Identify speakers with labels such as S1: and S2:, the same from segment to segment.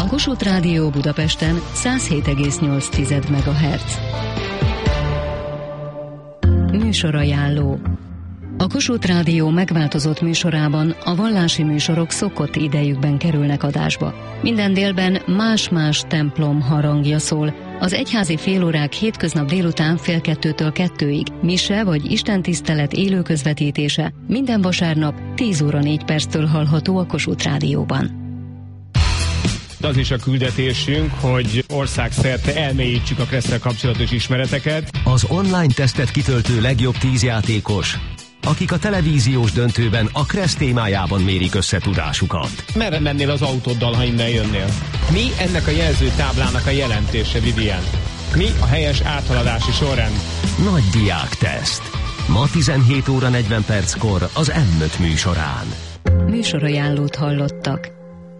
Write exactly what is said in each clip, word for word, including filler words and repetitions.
S1: Kossuth Rádió Budapesten száz hét egész nyolc megahertz. Műsorajánló. A Kossuth Rádió megváltozott műsorában a vallási műsorok szokott idejükben kerülnek adásba. Minden délben más-más templom harangja szól. Az egyházi félórák hétköznap délután fél kettőtől kettőig, mise vagy istentisztelet élő közvetítése minden vasárnap tíz óra négy perctől hallható a Kossuth Rádióban.
S2: Az is a küldetésünk, hogy országszerte elmélyítsük a Kresszel kapcsolatos ismereteket.
S3: Az online tesztet kitöltő legjobb tíz játékos, akik a televíziós döntőben a Kressz témájában mérik össze tudásukat.
S2: Merre mennél az autóddal, ha innen jönnél? Mi ennek a jelzőtáblának a jelentése, Vivian? Mi a helyes áthaladási sorrend?
S3: Nagy diákteszt. Ma tizenhét óra negyven perckor az M öt műsorán.
S1: Műsorajánlót hallottak.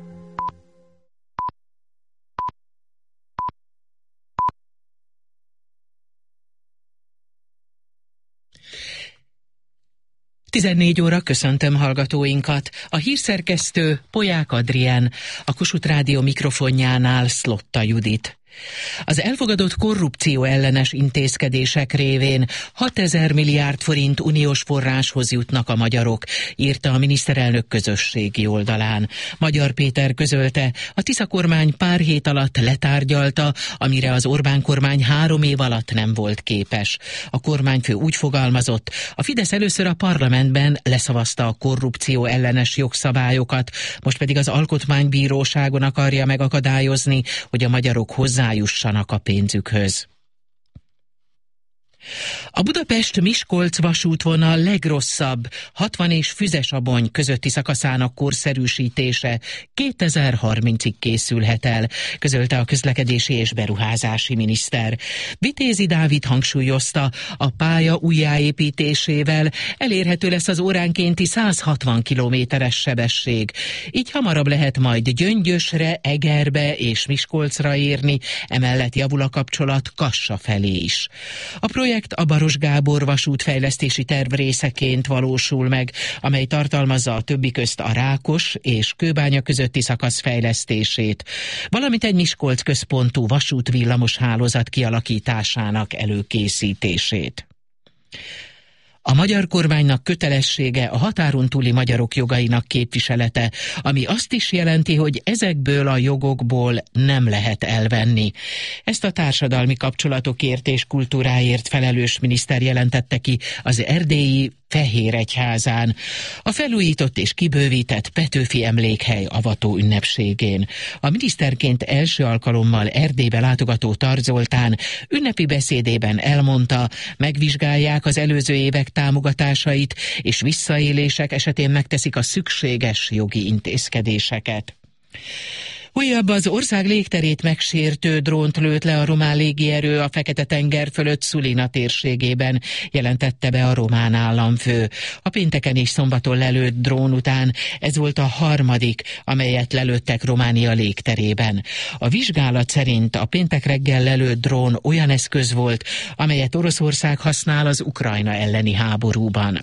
S4: tizennégy óra, köszöntöm hallgatóinkat. A hírszerkesztő Polyák Adrián, a Kossuth Rádió mikrofonjánál Szlotta Judit. Az elfogadott korrupció ellenes intézkedések révén hatezer milliárd forint uniós forráshoz jutnak a magyarok, írta a miniszterelnök közösségi oldalán. Magyar Péter közölte, a Tisza kormány pár hét alatt letárgyalta, amire az Orbán kormány három év alatt nem volt képes. A kormányfő úgy fogalmazott, a Fidesz először a parlamentben leszavazta a korrupció ellenes jogszabályokat, most pedig az alkotmánybíróságon akarja megakadályozni, hogy a magyarok hozzájussanak a pénzükhöz. A Budapest-Miskolc vasútvonal legrosszabb hatvan és Füzesabony közötti szakaszának korszerűsítése kétezer-harmincig készülhet el, közölte a közlekedési és beruházási miniszter. Vitézi Dávid hangsúlyozta, a pálya újjáépítésével elérhető lesz az óránkénti száz hatvan kilométeres sebesség. Így hamarabb lehet majd Gyöngyösre, Egerbe és Miskolcra érni, emellett javul a kapcsolat Kassa felé is. A projekt a Baros Gábor vasútfejlesztési terv részeként valósul meg, amely tartalmazza a többi közt a Rákos és Kőbánya közötti szakasz fejlesztését, valamint egy Miskolc központú vasútvillamos hálózat kialakításának előkészítését. A magyar kormánynak kötelessége a határon túli magyarok jogainak képviselete, ami azt is jelenti, hogy ezekből a jogokból nem lehet elvenni. Ezt a társadalmi kapcsolatokért és kultúráért felelős miniszter jelentette ki az erdélyi Fehéregyházán, a felújított és kibővített Petőfi emlékhely avató ünnepségén. A miniszterként első alkalommal Erdélybe látogató Tar Zoltán ünnepi beszédében elmondta, megvizsgálják az előző évek támogatásait, és visszaélések esetén megteszik a szükséges jogi intézkedéseket. Újabb az ország légterét megsértő drónt lőtt le a román légierő a Fekete-tenger fölött Sulina térségében, jelentette be a román államfő. A pénteken és szombaton lelőtt drón után ez volt a harmadik, amelyet lelőttek Románia légterében. A vizsgálat szerint a péntek reggel lelőtt drón olyan eszköz volt, amelyet Oroszország használ az Ukrajna elleni háborúban.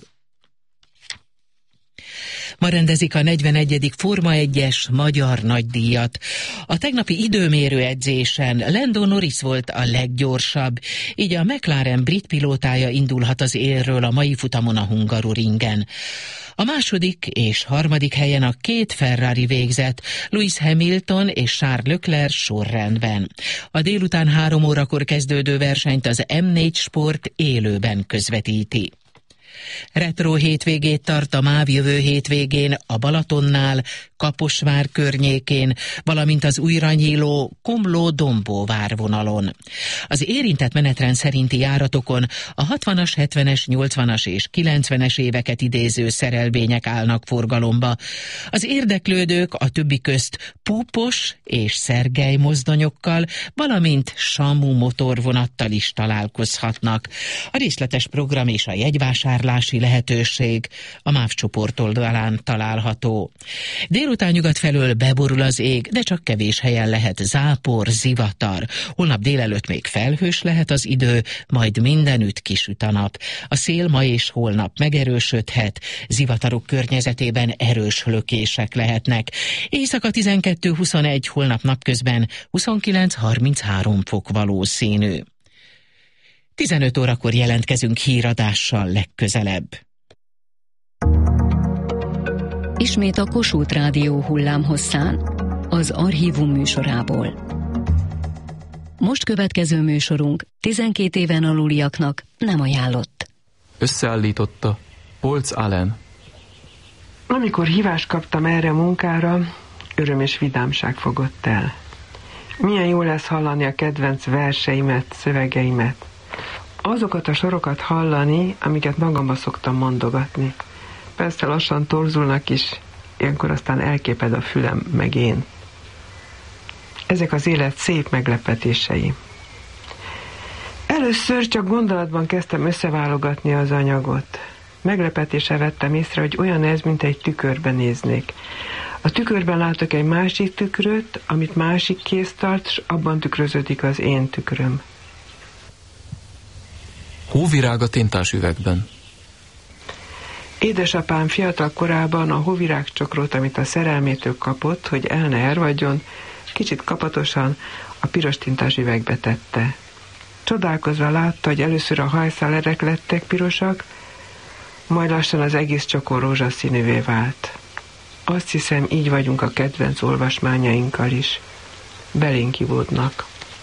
S4: Ma rendezik a negyvenegyedik Forma egyes magyar nagydíjat. A tegnapi időmérő edzésen Lando Norris volt a leggyorsabb, így a McLaren brit pilótája indulhat az élről a mai futamon a Hungaroringen. A második és harmadik helyen a két Ferrari végzett, Lewis Hamilton és Charles Leclerc sorrendben. A délután három órakor kezdődő versenyt az M négy Sport élőben közvetíti. Retro hétvégét tart a MÁV jövő hétvégén a Balatonnál, Kaposvár környékén, valamint az újra nyíló Komló-Dombóvár vonalon. Az érintett menetrend szerinti járatokon a hatvanas, hetvenes, nyolcvanas és kilencvenes éveket idéző szerelvények állnak forgalomba. Az érdeklődők a többi közt Púpos és Szergely mozdonyokkal, valamint Samu motorvonattal is találkozhatnak. A részletes program és a jegyvásárlási lehetőség a MÁV csoport oldalán található. Délután Délután nyugat felől beborul az ég, de csak kevés helyen lehet zápor, zivatar. Holnap délelőtt még felhős lehet az idő, majd mindenütt kisüt a nap. A szél ma és holnap megerősödhet, zivatarok környezetében erős lökések lehetnek. Éjszaka tizenkettő huszonegy, holnap napközben huszonkilenc harminchárom fok valószínű. tizenöt órakor jelentkezünk híradással legközelebb.
S1: Ismét a Kossuth Rádió hullámhosszán, az Archívum műsorából. Most következő műsorunk tizenkét éven aluliaknak nem ajánlott.
S5: Összeállította Polc Allen.
S6: Amikor hívást kaptam erre munkára, öröm és vidámság fogott el. Milyen jó lesz hallani a kedvenc verseimet, szövegeimet. Azokat a sorokat hallani, amiket magamba szoktam mondogatni. Persze lassan torzulnak is, ilyenkor aztán elképed a fülem, meg én. Ezek az élet szép meglepetései. Először csak gondolatban kezdtem összeválogatni az anyagot. Meglepetése vettem észre, hogy olyan ez, mint egy tükörbe néznék. A tükörben látok egy másik tükröt, amit másik kéz tart, és abban tükröződik az én tükröm.
S5: Hóvirág a tintás üvegben.
S6: Édesapám fiatal korában a hóvirágcsokrot, amit a szerelmétől kapott, hogy el ne ervadjon, kicsit kapatosan a piros tintás üvegbe tette. Csodálkozva látta, hogy először a hajszálerek lettek pirosak, majd lassan az egész csokor rózsaszínűvé vált. Azt hiszem, így vagyunk a kedvenc olvasmányainkkal is. Belénk ivódnak.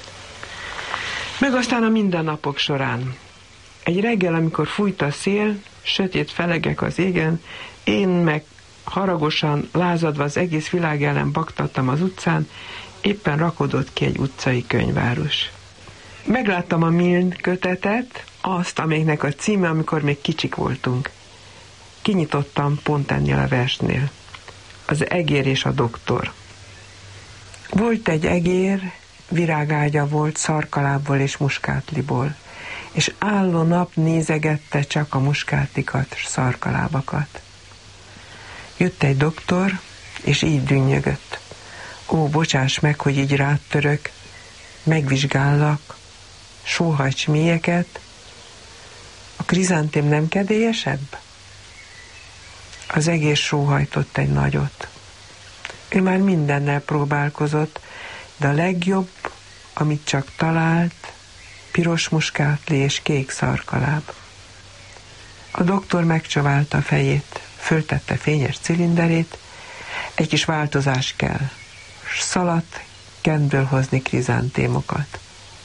S6: Meg aztán a mindennapok során. Egy reggel, amikor fújt a szél, sötét felegek az égen, én meg haragosan, lázadva az egész világ ellen baktattam az utcán, éppen rakodott ki egy utcai könyvárus. Megláttam a Milne kötetet, azt, amelynek a címe, amikor még kicsik voltunk. Kinyitottam pont ennél a versnél. Az egér és a doktor. Volt egy egér, virágágya volt szarkalábból és muskátliból, és álló nap nézegette csak a muskátikat, szarkalábakat. Jött egy doktor, és így dünnyögött. Ó, bocsáss meg, hogy így rád török, megvizsgállak, sóhajts mélyeket. A krizantém nem kedélyesebb? Az egész sóhajtott egy nagyot. Ő már mindennel próbálkozott, de a legjobb, amit csak talált, piros muskátli és kék szarkaláb. A doktor megcsaválta a fejét, föltette fényes cilinderét, egy kis változás kell, s szaladt Kentből hozni krizantémokat.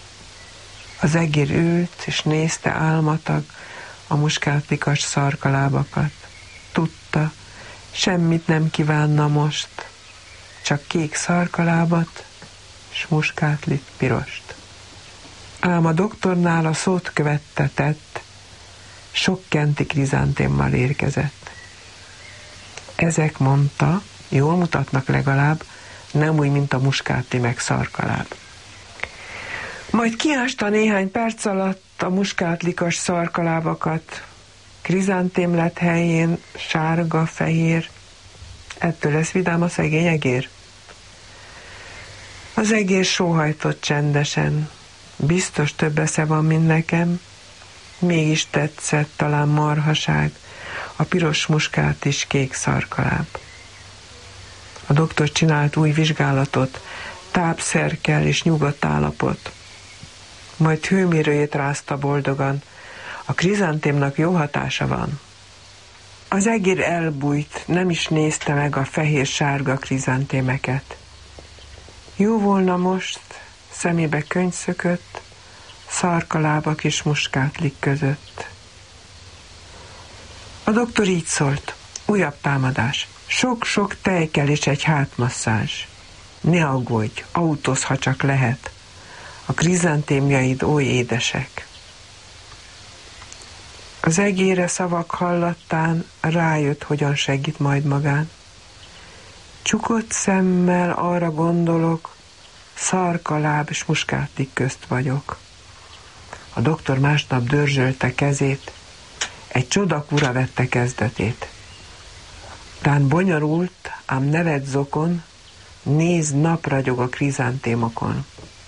S6: Az egér ült, és nézte álmatag a muskátlikas szarkalábakat. Tudta, semmit nem kívánna most, csak kék szarkalábat, s muskátlit pirost. Ám a doktornál a szót követtetett, sok kenti krizantémmal érkezett. Ezek, mondta, jól mutatnak legalább, nem úgy, mint a muskáti meg szarkaláb. Majd kiásta néhány perc alatt a muskátlikas szarkalábakat, krizantém lett helyén sárga, fehér. Ettől lesz vidám a szegény egér? Az egér sóhajtott csendesen. Biztos több esze van, mint nekem. Mégis tetszett, talán marhaság, a piros muskát is kék szarkaláb. A doktor csinált új vizsgálatot, tápszerkel és nyugodt állapot. Majd hőmérőjét rázta boldogan. A krizantémnak jó hatása van. Az egér elbújt, nem is nézte meg a fehér-sárga krizantémeket. Jó volna most, szemébe könyv szökött, szarkalábak és muskátlik között. A doktor így szólt, újabb támadás, sok-sok tejkel és egy hátmasszázs. Ne aggódj, autózz, ha csak lehet. A krizantémjaid oly édesek. Az egére szavak hallattán rájött, hogyan segít majd magán. Csukott szemmel arra gondolok, szarkaláb és muskátlik közt vagyok. A doktor másnap dörzsölte kezét, egy csodakura vette kezdetét. Tán bonyolult, ám nevet zokon, néz nap ragyog a krizántémokon.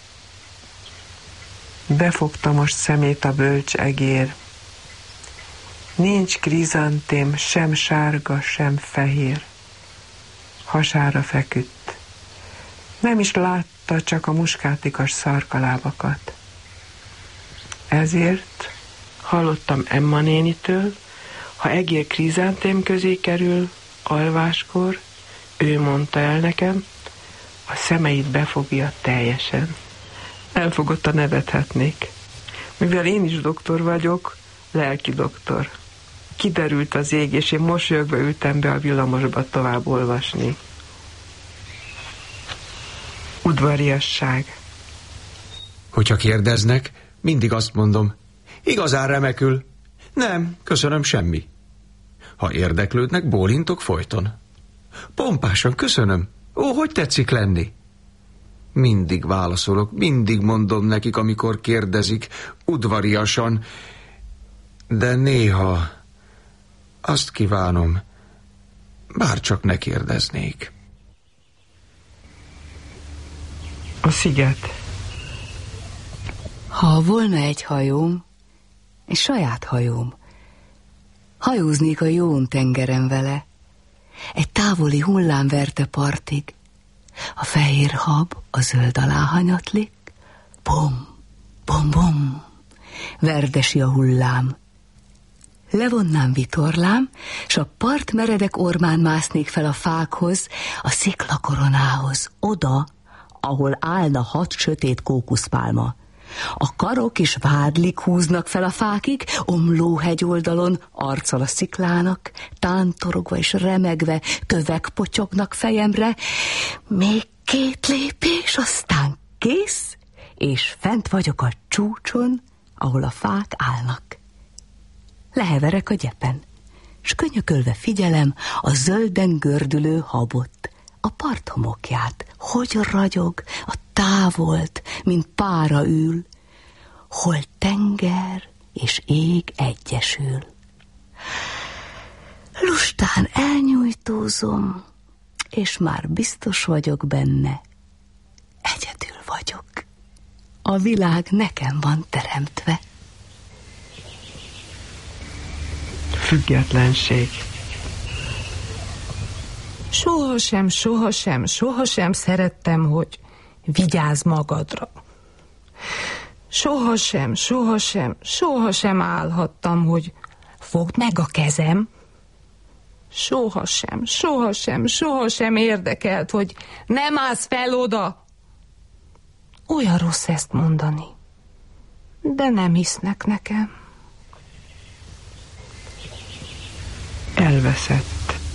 S6: Befogta most szemét a bölcs egér. Nincs krizantém, sem sárga, sem fehér. Hasára feküdt. Nem is látta, csak a muskátikas szarkalábakat. Ezért hallottam Emma nénitől, ha egér krizantém közé kerül, alváskor, ő mondta el nekem, a szemeit befogja teljesen. Elfogottan nevethetnék. Mivel én is doktor vagyok, lelki doktor. Kiderült az ég, és én mosolyogva ültem be a villamosba tovább olvasni. Udvariasság.
S7: Hogyha kérdeznek, mindig azt mondom, igazán remekül. Nem, köszönöm, semmi. Ha érdeklődnek, bólintok folyton. Pompásan köszönöm. Ó, hogy tetszik lenni? Mindig válaszolok, mindig mondom nekik, amikor kérdezik, udvariasan, de néha azt kívánom, bárcsak ne kérdeznék.
S6: A sziget.
S8: Ha volna egy hajóm, egy saját hajóm, hajóznék a Jón tengeren vele, egy távoli hullám verte partig, a fehér hab a zöld alá hanyatlik, bom, bom, bom, verdesi a hullám. Levonnám vitorlám, s a part meredek ormán másznék fel a fákhoz, a sziklakoronához, oda, ahol állna hat sötét kókuszpálma. A karok és vádlik húznak fel a fákig, omló hegyoldalon, arccal a sziklának, tántorogva és remegve, kövek potyognak fejemre. Még két lépés, aztán kész, és fent vagyok a csúcson, ahol a fák állnak. Leheverek a gyepen, s könyökölve figyelem a zölden gördülő habot, a part homokját, hogy ragyog, a távolt, mint pára ül, hol tenger és ég egyesül. Lustán elnyújtózom, és már biztos vagyok benne, egyedül vagyok. A világ nekem van teremtve.
S6: Függetlenség.
S9: Sohasem, sohasem, sohasem szerettem, hogy vigyázz magadra. Sohasem, sohasem, sohasem állhattam, hogy fogd meg a kezem. Sohasem, sohasem, sohasem érdekelt, hogy nem állsz fel oda. Olyan rossz ezt mondani, de nem hisznek nekem.
S6: Elveszett.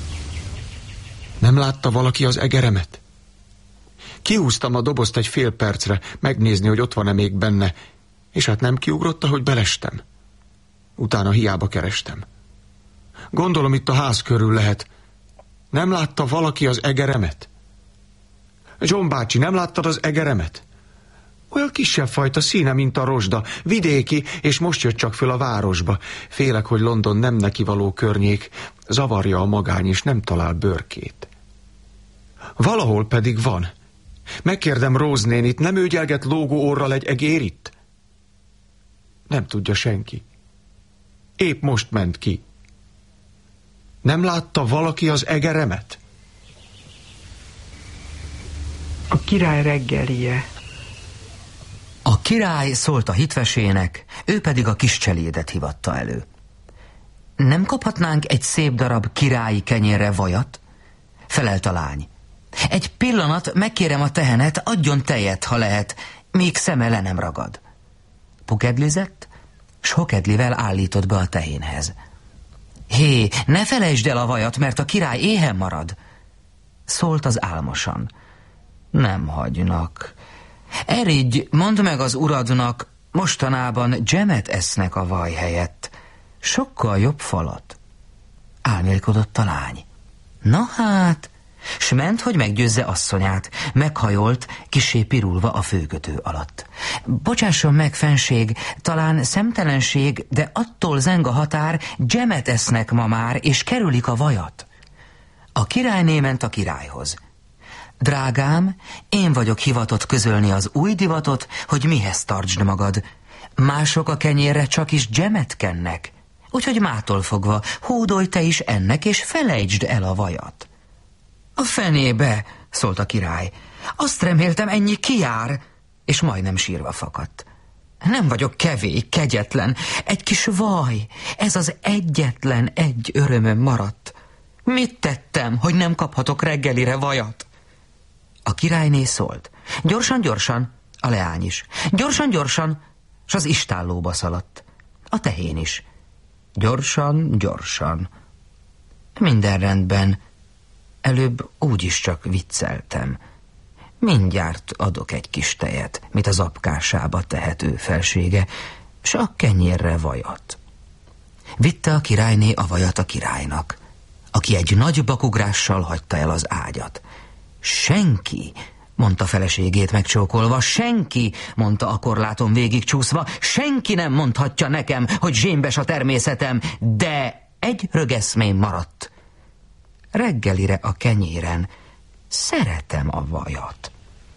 S7: Nem látta valaki az egeremet? Kihúztam a dobozt egy fél percre, megnézni, hogy ott van-e még benne, és hát nem kiugrott, ahogy belestem. Utána hiába kerestem. Gondolom, itt a ház körül lehet. Nem látta valaki az egeremet? John bácsi, nem láttad az egeremet? Olyan kisebb fajta, színe, mint a rozsda, vidéki, és most jött csak föl a városba. Félek, hogy London nem neki való környék, zavarja a magány, és nem talál bőrkét. Valahol pedig van. Megkérdem Rose nénit, nem őgyelget lógó orral egy egér itt? Nem tudja senki. Épp most ment ki. Nem látta valaki az egeremet?
S6: A király reggelije.
S10: A király szólt a hitvesének, ő pedig a kis cselédet hivatta elő. Nem kaphatnánk egy szép darab királyi kenyérre vajat? Felelt a lány. Egy pillanat, megkérem a tehenet, adjon tejet, ha lehet, még szeme le nem ragad. Pukedlizett, s hokedlivel állított be a tehénhez. Hé, ne felejtsd el a vajat, mert a király éhen marad. Szólt az álmosan. Nem hagynak. Erigy, mondd meg az uradnak, mostanában dzsemet esznek a vaj helyett. Sokkal jobb falat. Álmélkodott a lány. Na hát, s ment, hogy meggyőzze asszonyát. Meghajolt, kissé pirulva a főkötő alatt. Bocsásson meg, fenség, talán szemtelenség, de attól zeng a határ, dzsemet esznek ma már, és kerülik a vajat. A királyné ment a királyhoz. Drágám, én vagyok hivatott közölni az új divatot, hogy mihez tartsd magad. Mások a kenyérre csak is dzsemet kennek, úgyhogy mától fogva hódolj te is ennek, és felejtsd el a vajat. A fenébe, szólt a király. Azt reméltem, ennyi kijár, és majdnem sírva fakadt. Nem vagyok kevély, kegyetlen, egy kis vaj, ez az egyetlen egy örömöm maradt. Mit tettem, hogy nem kaphatok reggelire vajat? A királyné szólt. Gyorsan, gyorsan, a leány is. Gyorsan, gyorsan, s az istállóba szaladt. A tehén is. Gyorsan, gyorsan. Minden rendben. Előbb úgyis csak vicceltem. Mindjárt adok egy kis tejet, mit az apkásába tehet ő felsége, s a kenyérre vajat. Vitte a királyné a vajat a királynak, aki egy nagy bakugrással hagyta el az ágyat. Senki, mondta feleségét megcsókolva, senki, mondta a korláton végigcsúszva, senki nem mondhatja nekem, hogy zsémbes a természetem, de egy rögeszmém maradt. Reggelire a kenyéren szeretem a vajat.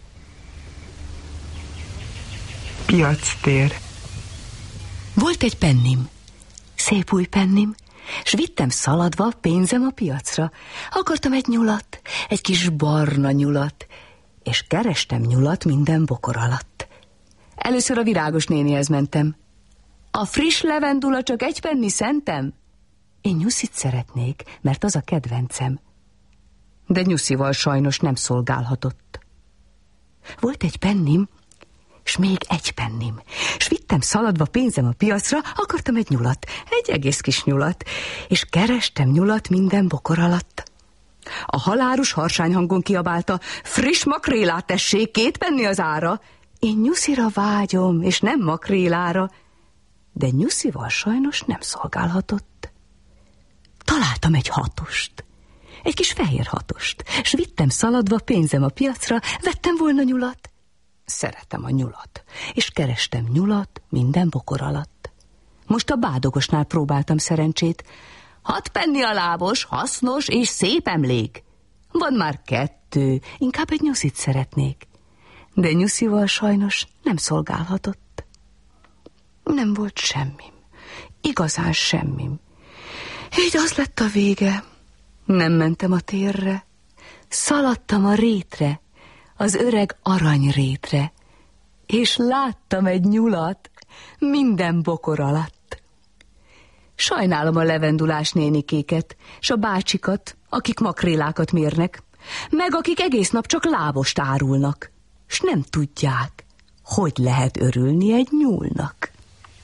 S6: Piactér.
S8: Volt egy pennim, szép új pennim, s vittem szaladva pénzem a piacra. Akartam egy nyulat, egy kis barna nyulat, és kerestem nyulat minden bokor alatt. Először a virágos nénihez mentem. A friss levendula csak egy penni szentem? Én nyuszit szeretnék, mert az a kedvencem. De nyuszival sajnos nem szolgálhatott. Volt egy pennim, s még egy pennim, s vittem szaladva pénzem a piacra, akartam egy nyulat, egy egész kis nyulat, és kerestem nyulat minden bokor alatt. A halárus harsányhangon kiabálta, friss makrélát tessék, két penni az ára. Én nyuszira vágyom, és nem makrélára, de nyuszival sajnos nem szolgálhatott. Találtam egy hatost, egy kis fehér hatost, s vittem szaladva pénzem a piacra, vettem volna nyulat. Szeretem a nyulat, és kerestem nyulat minden bokor alatt. Most a bádogosnál próbáltam szerencsét. Hat penni a lábos, hasznos és szép emlék. Van már kettő, inkább egy nyuszit szeretnék. De nyuszival sajnos nem szolgálhatott. Nem volt semmim, igazán semmim. Így az lett a vége. Nem mentem a térre, szaladtam a rétre, az öreg aranyrétre, és láttam egy nyulat minden bokor alatt. Sajnálom a levendulás nénikéket, s a bácsikat, akik makrélákat mérnek, meg akik egész nap csak lábost árulnak, s nem tudják, hogy lehet örülni egy nyúlnak.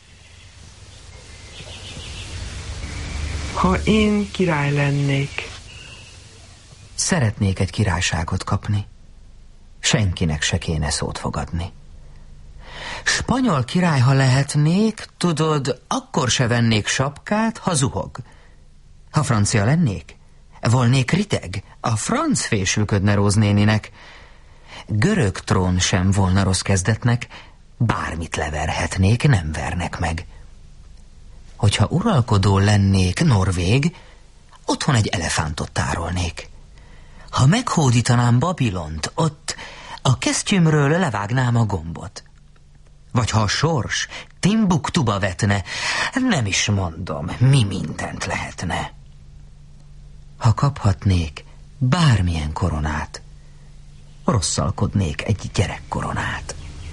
S6: Ha én király lennék.
S10: Szeretnék egy királyságot kapni. Senkinek se kéne szót fogadni. Spanyol király, ha lehetnék, tudod, akkor se vennék sapkát, ha zuhog. Ha francia lennék, volnék riteg, a franc fésülködne Róz néninek. Görög trón sem volna rossz kezdetnek, bármit leverhetnék, nem vernek meg. Hogyha uralkodó lennék norvég, otthon egy elefántot tárolnék. Ha meghódítanám Babilont, ott a kesztyűmről levágnám a gombot. Vagy ha a sors Timbuktuba vetne, nem is mondom, mi mindent lehetne. Ha kaphatnék bármilyen koronát, rosszalkodnék egy gyerekkoronát.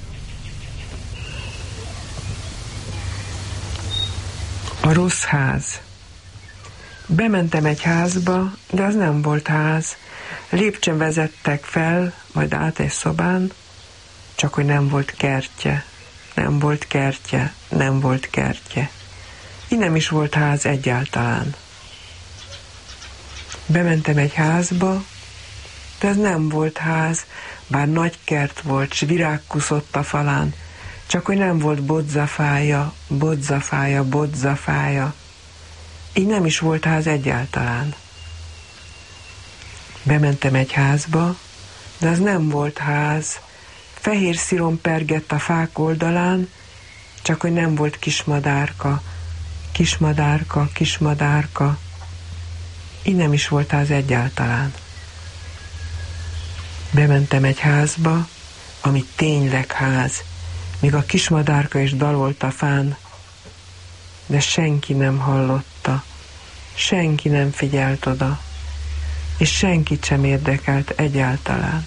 S6: A rossz ház. Bementem egy házba, de az nem volt ház. Lépcsőn vezettek fel, majd át egy szobán, csak hogy nem volt kertje, nem volt kertje, nem volt kertje. Így nem is volt ház egyáltalán. Bementem egy házba, de ez nem volt ház, bár nagy kert volt, s virág kuszott a falán, csak hogy nem volt bodzafája, bodzafája, bodzafája. Így nem is volt ház egyáltalán. Bementem egy házba, de az nem volt ház. Fehér szirom pergett a fák oldalán, csak hogy nem volt kismadárka, kismadárka, kismadárka. így nem is volt ház egyáltalán. Bementem egy házba, ami tényleg ház, míg a kismadárka is dalolt a fán, de senki nem hallotta, senki nem figyelt oda, és senkit sem érdekelt egyáltalán.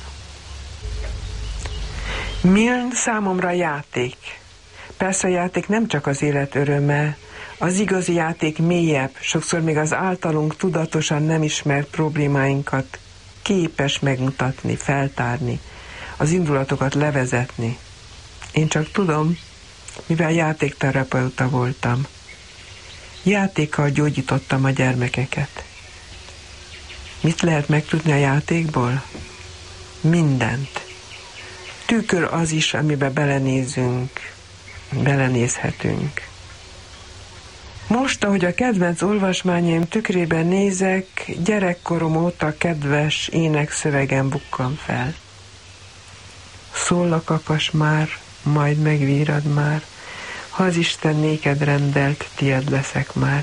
S6: Milyen számomra játék. Persze a játék nem csak az élet öröme, az igazi játék mélyebb, sokszor még az általunk tudatosan nem ismert problémáinkat képes megmutatni, feltárni, az indulatokat levezetni. Én csak tudom, mivel játékterapeuta voltam. Játékkal gyógyítottam a gyermekeket. Mit lehet megtudni a játékból? Mindent. Tükör az is, amiben belenézünk, belenézhetünk. Most, ahogy a kedvenc olvasmányaim tükrében nézek, gyerekkorom óta kedves énekszövegem bukkan fel. Szól a kakas már, majd megvírad már, ha az Isten néked rendelt, tied leszek már.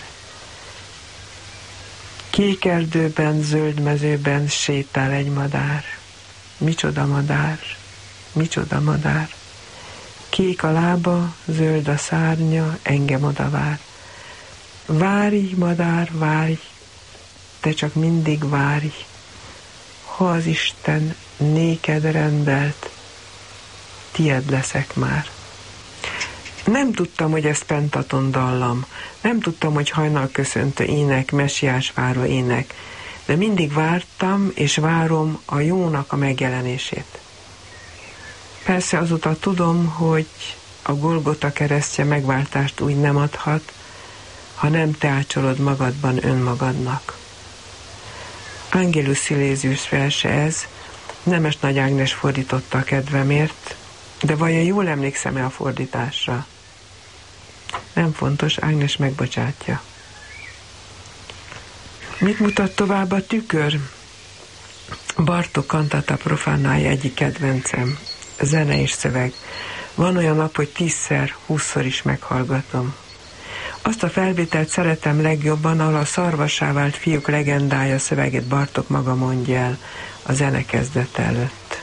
S6: Kék erdőben, zöld mezőben sétál egy madár. Micsoda madár, micsoda madár. Kék a lába, zöld a szárnya, engem odavár. Várj, madár, várj, te csak mindig várj, ha az Isten néked rendelt, tied leszek már. Nem tudtam, hogy ez pentaton dallam, nem tudtam, hogy hajnalköszöntő ének, messiás váró ének, de mindig vártam, és várom a jónak a megjelenését. Persze azóta tudom, hogy a Golgota keresztje megváltást úgy nem adhat, ha nem te ácsolod magadban önmagadnak. Angelus Silesius verse ez, Nemes Nagy Ágnes fordította a kedvemért, de vajon jól emlékszem-e a fordításra? Nem fontos, Ágnes megbocsátja. Mit mutat tovább a tükör? Bartók Cantata Profanae egyik kedvencem, zene és szöveg. Van olyan nap, hogy tízszer, húszszor is meghallgatom. Azt a felvételt szeretem legjobban, ahol a szarvassá vált fiúk legendája szövegét Bartók maga mondja el a zene kezdete előtt.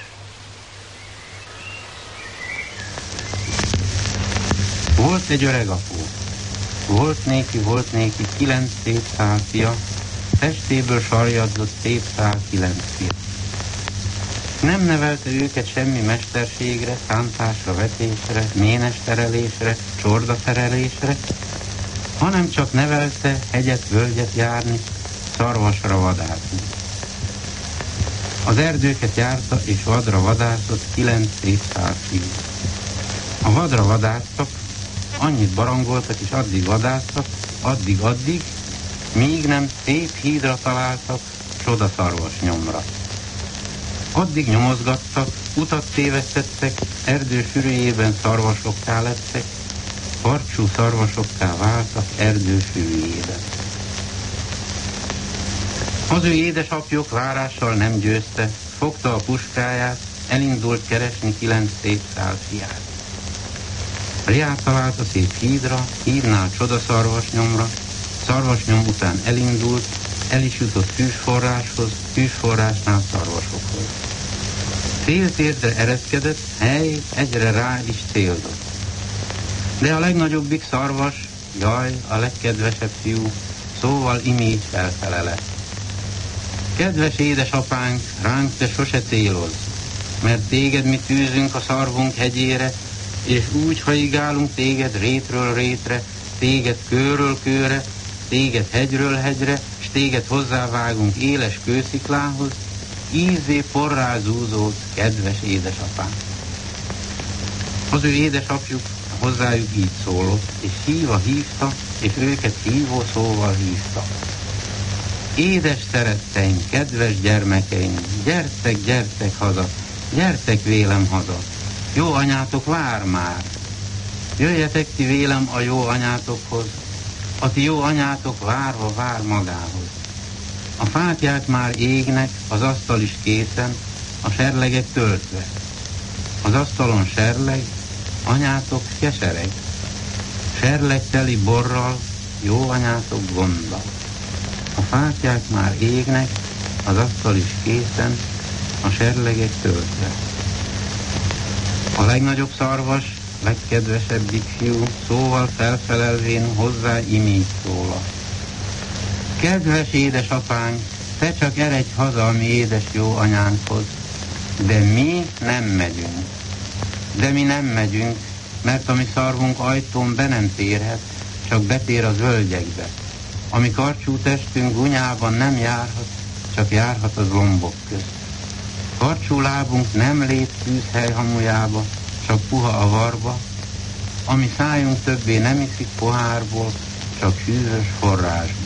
S11: Volt egy öreg apu, volt néki, volt néki kilenc szép szál fia, testéből sarjadzott szép szál kilenc fia. Nem nevelte őket semmi mesterségre, szántásra, vetésre, ménes terelésre, csorda terelésre, hanem csak nevelte hegyet, völgyet járni, szarvasra vadászni. Az erdőket járta és vadra vadászott kilenc szép szál fiú. A vadra vadásztak, annyit barangoltak és addig vadásztak, addig-addig, míg nem szép hídra találtak, csoda szarvas nyomra. Addig nyomozgattak, utat tévesztettek, erdő sűrűjében szarvasokká lettek, karcsú szarvasokká váltak erdő sűrűjében. Az ő édesapjuk várással nem győzte, fogta a puskáját, elindult keresni kilenc szép szál fiát. Riát talált a szép hídra, hídnál csodaszarvasnyomra, szarvasnyom után elindult, el is jutott tűzforráshoz, tűzforrásnál szarvasokhoz. Féltérdre ereszkedett, hely, egyre rá is célzott. De a legnagyobbik szarvas, jaj, a legkedvesebb fiú, szóval imét felfele lett. Kedves édesapánk, ránk te sose célozz, mert téged mi tűzünk a szarvunk hegyére, és úgy haigálunk téged rétről rétre, téged kőről kőre, téged hegyről hegyre, s téged hozzávágunk éles kősziklához, ízé porrá zúzód, kedves édesapánk. Az ő édesapjuk hozzájuk így szólott, és hívva hívta, és őket hívó szóval hívta. Édes szeretteim, kedves gyermekeim, gyertek, gyertek haza, gyertek vélem haza. Jó anyátok vár már. Jöjjetek ti vélem a jó anyátokhoz, a ti jó anyátok várva vár magához. A fátyák már égnek, az asztal is készen, a serlegek töltve. Az asztalon serleg, anyátok kesereg. Serleg teli borral, jó anyátok gondol. A fáklyák már égnek, az asztal is készen, a serlegek töltve. A legnagyobb szarvas, legkedvesebbik fiú szóval felfelelvén hozzá imít szólal. Kedves édesapánk, te csak eredj haza a mi édes jó anyánkhoz, de mi nem megyünk. De mi nem megyünk, mert a mi szarvunk ajtón be nem térhet, csak betér az völgyekbe. A mi karcsú testünk gunyában nem járhat, csak járhat az lombok közt. Karcsú lábunk nem lép tűzhely hamujába, csak puha avarba, a mi szájunk többé nem iszik pohárból, csak hűvös forrásból.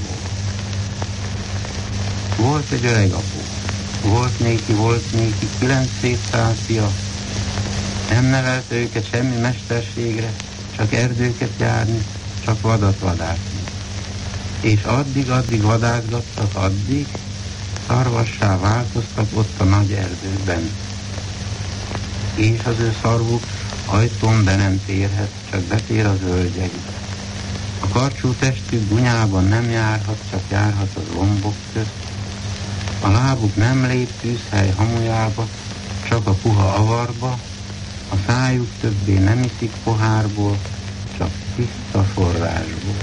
S11: Volt egy öreg apó, volt néki, volt néki, kilencszáz fia. Nem nevelte őket semmi mesterségre, csak erdőket járni, csak vadat vadászni. És addig-addig vadászgattak, addig szarvassá változtak ott a nagy erdőben. És az ő szarvuk ajtón be nem térhet, csak betér az völgyekbe. A karcsú testük gunyában nem járhat, csak járhat az lombok közt. A lábuk nem lép tűzhely hamujába, csak a puha avarba, a szájuk többé nem iszik pohárból, csak tiszta forrásból.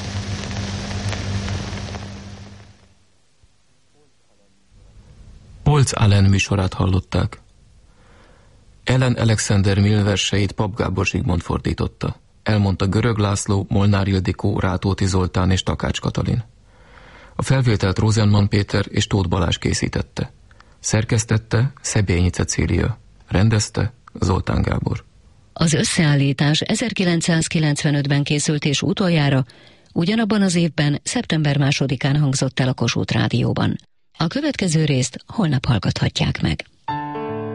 S5: Polc Allen műsorát hallották. Ellen Alexander Mill verseit Pap Gábor Zsigmond fordította. Elmondta Görög László, Molnár Ildikó, Rátóti Zoltán és Takács Katalin. A felvételt Rosenman Péter és Tóth Balázs készítette. Szerkesztette Szebényi Cecília. Rendezte Zoltán Gábor.
S1: Az összeállítás ezerkilencszázkilencvenötben készült és utoljára ugyanabban az évben, szeptember másodikán hangzott el a Kossuth Rádióban. A következő részt holnap hallgathatják meg.